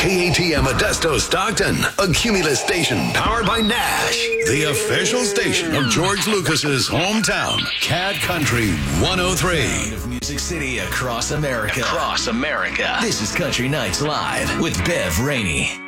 KATM Modesto Stockton, a Cumulus station powered by Nash, the official station of George Lucas's hometown, Cat Country 103. Of Music City across America. This is Country Nights Live with Bev Rainey.